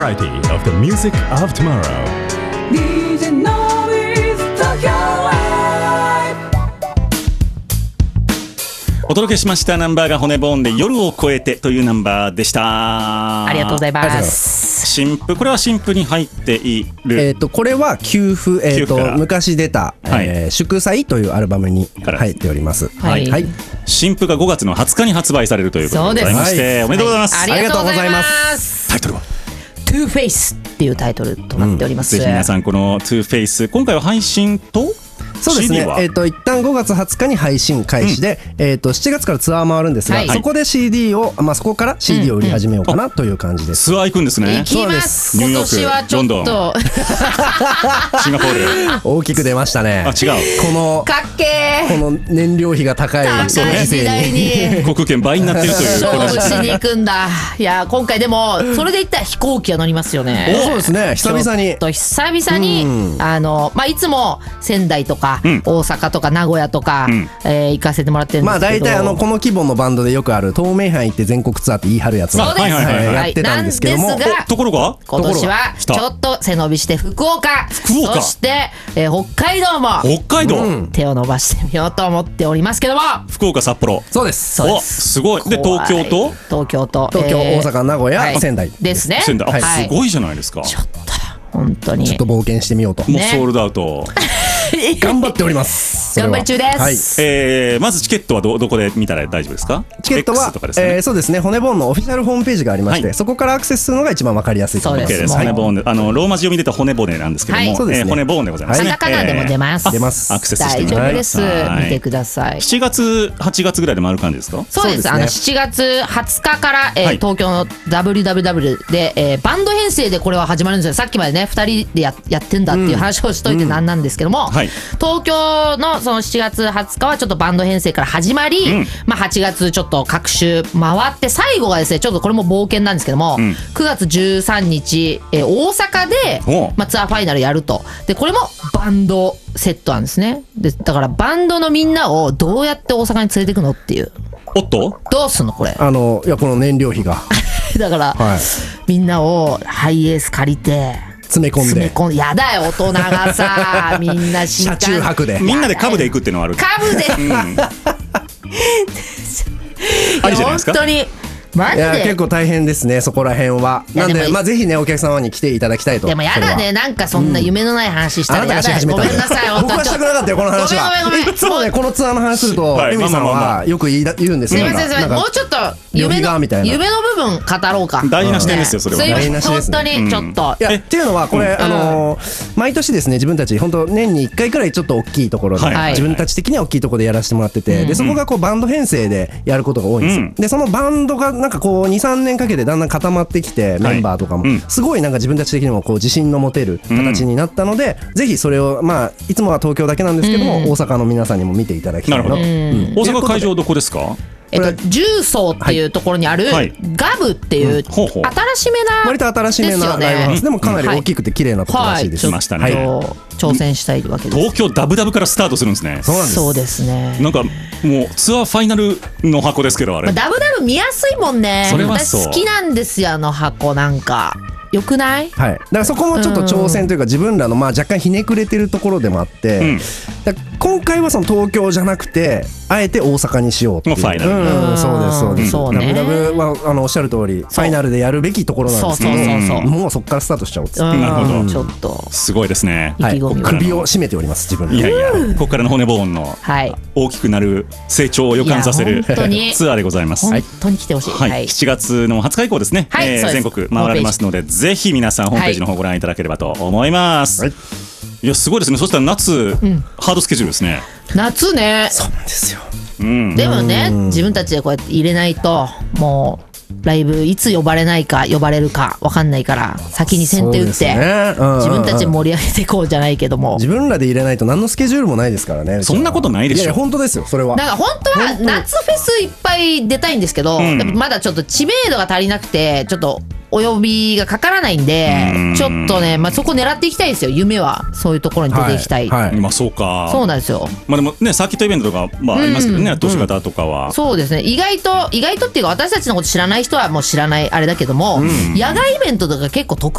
Variety of the music of tomorrow. DJ Noise Tokyo Live お届けしましたナンバーが骨ボーンで夜を越えてというナンバーでした。 ありがとうございます。 新譜、これは新譜に入っている。 これは旧譜、昔出た、祝祭というアルバムに入っております。 はい、 新譜が5月の20日に発売されるということでございまして、おめでとうございます。 ありがとうございます。 タイトルはトゥーフェイスっていうタイトルとなっております。 ぜひ皆さんこのトゥーフェイス、今回は配信とそうですね、一旦5月20日に配信開始で、7月からツアー回るんですが、そこで CD を、そこから CD を売り始めようかなという感じです。 ツアー行くんですね。 行きます。 ニューヨ今年はーク、ロンドン、シンガポール。 大きく出ましたね。 あ、違う。 かっけこの燃料費が高い時代に航空券倍になってるという勝負しに行くんだ。いや今回でもそれで言ったら飛行機が乗りますよね。 そうですね、久々にいつも仙台とか大阪とか名古屋とか行かせてもらってるんですけど、 大体この規模のバンドでよくある東名阪行って全国ツアーって言い張るやつをやってたんですけども、 なんですがところが今年はちょっと背伸びして福岡そして北海道も手を伸ばしてみようと思っておりますけども、 福岡、札幌、 そうです。 すごい。で東京、 大阪、名古屋、仙台ですね。 すごいじゃないですか。 ちょっと本当にちょっと冒険してみようと、 もうソールドアウト頑張っております。 頑張り中です。 まずチケットはどこで見たら大丈夫ですか？ チケットはそうですね、骨ボーンのオフィシャルホームページがありまして、そこからアクセスするのが一番わかりやすいと思います。 骨ボーンでローマ字読み出た骨骨なんですけども、骨ボーンでございますね。 カタカナでも出ます。 アクセスして大丈夫です。見てください。 7月8月ぐらいで回る感じですか？ そうです。7月20日から東京の WWW でバンド編成でこれは始まるんですよ。さっきまでね2人でやってんだっていう話をしといてなんなんですけども、東京のその7月20日はちょっとバンド編成から始まり、8月ちょっと各週回って最後がですね、ちょっとこれも冒険なんですけども、9月13日大阪でツアーファイナルやると。でこれもバンドセットなんですね。でだからバンドのみんなをどうやって大阪に連れていくのっていう。 おっとどうすんのこれ。 いやこの燃料費がだから、みんなをハイエース借りて詰め込んでやだよ大人がさみんな車中泊でみんなで株で行くっていうのはある。 株でありじゃないですか。 本当にマジで結構大変ですね、そこら辺は。なんでぜひねお客様に来ていただきたいと。 でもやだね、なんかそんな夢のない話したらやだよ。ごめんなさい。 僕はしたくなかったよこの話は。いつもねこのツアーの話するとエミさんはよく言うんですよ。もうちょっと夢の部分語ろうか。 大事な視点ですよそれは。 台無しですね。本当にちょっとっていうのはこれ毎年ですね、自分たち本当年に1回くらいちょっと大きいところで自分たち的には大きいところでやらせてもらってて、でそこがこうバンド編成でやることが多いんですよ。でそのバンドがなんかこう 2,3 年かけてだんだん固まってきて、メンバーとかもすごいなんか自分たち的にもこう自信の持てる形になったので、ぜひそれをいつもは東京だけなんですけども、大阪の皆さんにも見ていただきたいなと。 大阪会場どこですか？ 重曹っていうところにあるガブっていう新しめな割と新しめなライブハウスでもかなり大きくて綺麗なところらしいです。 挑戦したいわけです。 東京ダブダブからスタートするんですね。 そうですね。 なんかもうツアーファイナルの箱ですけど、あれダブダブ見やすいもんね。私好きなんですよ箱。なんかよくない？ だからそこもちょっと挑戦というか、自分らの若干ひねくれてるところでもあって、今回はその東京じゃなくてあえて大阪にしようっていう。 ファイナル。 そうです。ダブダブはおっしゃる通りファイナルでやるべきところなんですけど、もうそこからスタートしちゃおうって。 なるほど。 ちょっとすごいですね。 首を絞めております自分で。 いやここからの骨ボーンの大きくなる成長を予感させるツアーでございます。 本当に来てほしい。 7月の20日以降ですね、全国回られますので、ぜひ皆さんホームページの方ご覧いただければと思います。いやすごいですね。そしたら夏ハードスケジュールですね。 夏ね。 そうなんですよ。 でもね自分たちでこうやって入れないと、もうライブいつ呼ばれるか分かんないから先に先手打って自分たち盛り上げていこうじゃないけども、 自分らで入れないと何のスケジュールもないですからね。 そんなことないでしょ。 いや本当ですよそれは。 だから本当は夏フェスいっぱい出たいんですけど、まだちょっと知名度が足りなくてちょっとお呼びがかからないんで、ちょっとね、そこ狙っていきたいですよ。夢はそういうところに出ていきたい。 そうか。 そうなんですよ。 でもね、サーキットイベントとかありますけどね、都市型とかは。 そうですね。意外とっていうか、私たちのこと知らない人はもう知らないあれだけども、野外イベントとか結構得